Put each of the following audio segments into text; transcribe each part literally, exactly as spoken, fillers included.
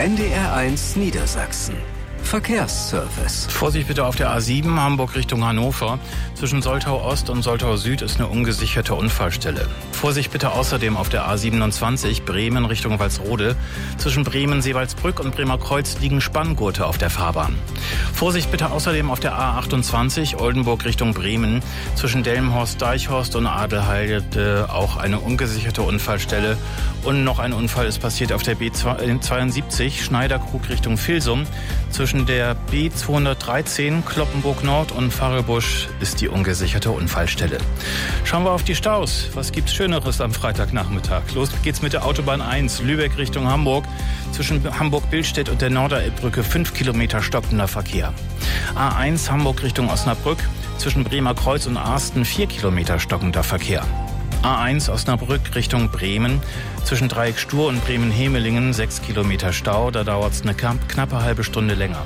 N D R eins Niedersachsen. Verkehrsservice. Vorsicht bitte auf der A sieben, Hamburg Richtung Hannover. Zwischen Soltau Ost und Soltau Süd ist eine ungesicherte Unfallstelle. Vorsicht bitte außerdem auf der A siebenundzwanzig, Bremen Richtung Walsrode. Zwischen Bremen-Seewaldsbrück und Bremer Kreuz liegen Spanngurte auf der Fahrbahn. Vorsicht bitte außerdem auf der A achtundzwanzig, Oldenburg Richtung Bremen. Zwischen Delmenhorst, Deichhorst und Adelheide auch eine ungesicherte Unfallstelle. Und noch ein Unfall ist passiert auf der B zweiundsiebzig, Schneiderkrug Richtung Vilsum. Zwischen der B zweihundertdreizehn, Cloppenburg Nord und Pfarrelbusch ist die ungesicherte Unfallstelle. Schauen wir auf die Staus. Was gibt's Schöneres am Freitagnachmittag? Los geht's mit der Autobahn eins, Lübeck Richtung Hamburg. Zwischen Hamburg-Billstedt und der Norderelbbrücke fünf Kilometer stockender Verkehr. A eins Hamburg Richtung Osnabrück. Zwischen Bremer Kreuz und Arsten vier Kilometer stockender Verkehr. A eins Osnabrück Richtung Bremen. Zwischen Dreieck Stur und Bremen-Hemelingen sechs Kilometer Stau. Da dauert es eine knappe halbe Stunde länger.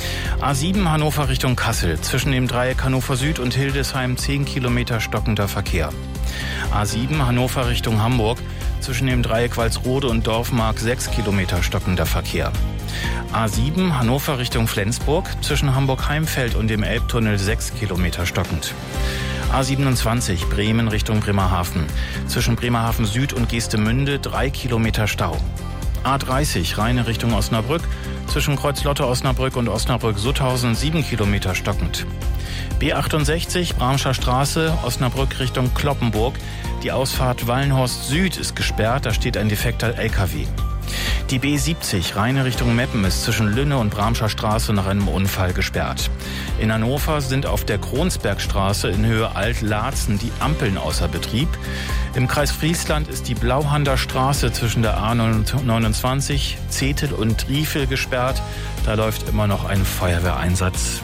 A sieben Hannover Richtung Kassel. Zwischen dem Dreieck Hannover Süd und Hildesheim zehn Kilometer stockender Verkehr. A sieben Hannover Richtung Hamburg. Zwischen dem Dreieck Walsrode und Dorfmark sechs Kilometer stockender Verkehr. A sieben Hannover Richtung Flensburg. Zwischen Hamburg-Heimfeld und dem Elbtunnel sechs Kilometer stockend. A siebenundzwanzig Bremen Richtung Bremerhaven. Zwischen Bremerhaven Süd und Geestemünde drei Kilometer Stau. A dreißig Rheine Richtung Osnabrück. Zwischen Kreuzlotte-Osnabrück und Osnabrück-Sutthausen sieben Kilometer stockend. B achtundsechzig Bramscher Straße, Osnabrück Richtung Cloppenburg. Die Ausfahrt Wallenhorst Süd ist gesperrt, da steht ein defekter L K W. Die B siebzig Rheine Richtung Meppen ist zwischen Lünne und Bramscher Straße nach einem Unfall gesperrt. In Hannover sind auf der Kronsbergstraße in Höhe Alt-Laatzen die Ampeln außer Betrieb. Im Kreis Friesland ist die Blauhander Straße zwischen der A neunundzwanzig, Zetel und Riefel gesperrt. Da läuft immer noch ein Feuerwehreinsatz.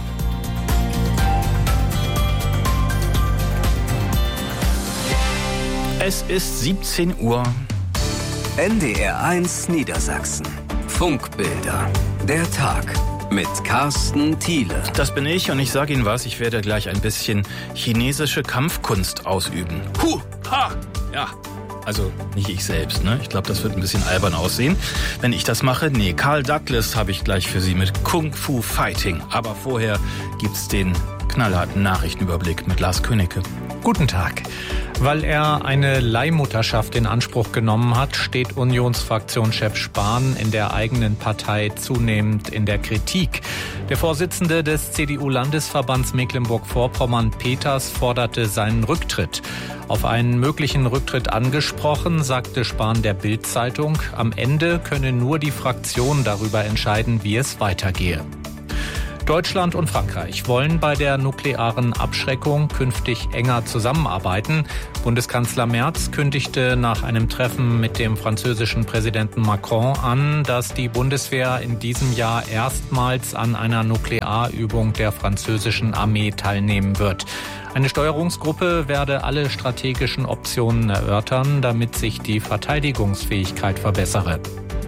Es ist siebzehn Uhr. N D R eins Niedersachsen. Funkbilder. Der Tag mit Carsten Thiele. Das bin ich und ich sage Ihnen was, ich werde gleich ein bisschen chinesische Kampfkunst ausüben. Huh, ha, ja. Also nicht ich selbst, ne? Ich glaube, das wird ein bisschen albern aussehen, wenn ich das mache. Nee, Carl Douglas habe ich gleich für Sie mit Kung Fu Fighting. Aber vorher gibt's den knallharten Nachrichtenüberblick mit Lars Königke. Guten Tag. Weil er eine Leihmutterschaft in Anspruch genommen hat, steht Unionsfraktionschef Spahn in der eigenen Partei zunehmend in der Kritik. Der Vorsitzende des C D U-Landesverbands Mecklenburg-Vorpommern, Peters, forderte seinen Rücktritt. Auf einen möglichen Rücktritt angesprochen, sagte Spahn der Bild-Zeitung, am Ende könne nur die Fraktion darüber entscheiden, wie es weitergehe. Deutschland und Frankreich wollen bei der nuklearen Abschreckung künftig enger zusammenarbeiten. Bundeskanzler Merz kündigte nach einem Treffen mit dem französischen Präsidenten Macron an, dass die Bundeswehr in diesem Jahr erstmals an einer Nuklearübung der französischen Armee teilnehmen wird. Eine Steuerungsgruppe werde alle strategischen Optionen erörtern, damit sich die Verteidigungsfähigkeit verbessere.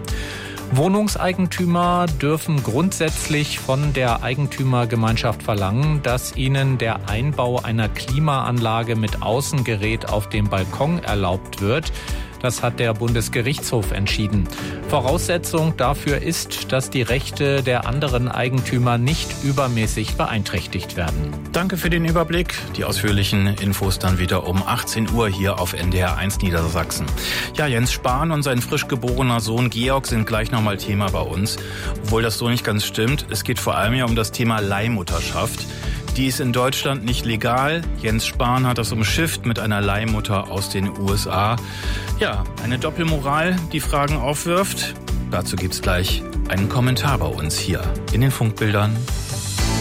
Wohnungseigentümer dürfen grundsätzlich von der Eigentümergemeinschaft verlangen, dass ihnen der Einbau einer Klimaanlage mit Außengerät auf dem Balkon erlaubt wird. Das hat der Bundesgerichtshof entschieden. Voraussetzung dafür ist, dass die Rechte der anderen Eigentümer nicht übermäßig beeinträchtigt werden. Danke für den Überblick. Die ausführlichen Infos dann wieder um achtzehn Uhr hier auf N D R eins Niedersachsen. Ja, Jens Spahn und sein frisch geborener Sohn Georg sind gleich nochmal Thema bei uns. Obwohl das so nicht ganz stimmt. Es geht vor allem ja um das Thema Leihmutterschaft. Die ist in Deutschland nicht legal. Jens Spahn hat das umschifft mit einer Leihmutter aus den U S A. Ja, eine Doppelmoral, die Fragen aufwirft. Dazu gibt's gleich einen Kommentar bei uns hier in den Funkbildern.